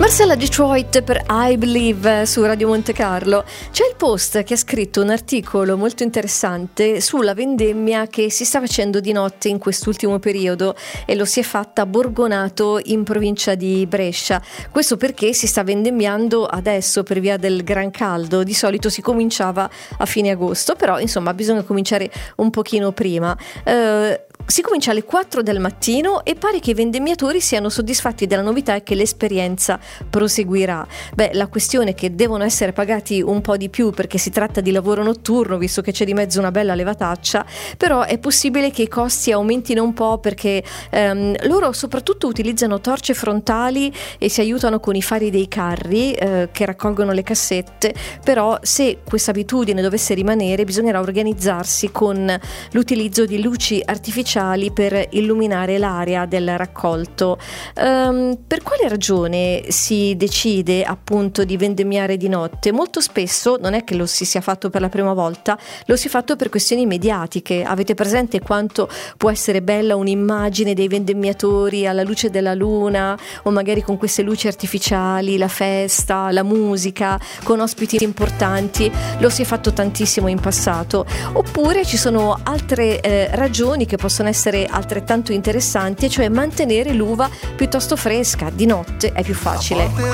Marcella Detroit per I Believe su Radio Monte Carlo. C'è il Post che ha scritto un articolo molto interessante sulla vendemmia che si sta facendo di notte in quest'ultimo periodo e lo si è fatta a Borgonato in provincia di Brescia. Questo perché si sta vendemmiando adesso per via del gran caldo. Di solito si cominciava a fine agosto, però insomma bisogna cominciare un pochino prima. Si comincia alle 4 del mattino e pare che i vendemmiatori siano soddisfatti della novità e che l'esperienza proseguirà. La questione è che devono essere pagati un po' di più perché si tratta di lavoro notturno, visto che c'è di mezzo una bella levataccia, però è possibile che i costi aumentino un po' perché loro soprattutto utilizzano torce frontali e si aiutano con i fari dei carri che raccolgono le cassette, però se questa abitudine dovesse rimanere bisognerà organizzarsi con l'utilizzo di luci artificiali per illuminare l'area del raccolto. Per quale ragione si decide appunto di vendemmiare di notte? Molto spesso non è che lo si sia fatto per la prima volta, lo si è fatto per questioni mediatiche. Avete presente quanto può essere bella un'immagine dei vendemmiatori alla luce della luna o magari con queste luci artificiali, la festa, la musica, con ospiti importanti? Lo si è fatto tantissimo in passato. Oppure ci sono altre ragioni che possono essere altrettanto interessanti, cioè mantenere l'uva piuttosto fresca. Di notte è più facile.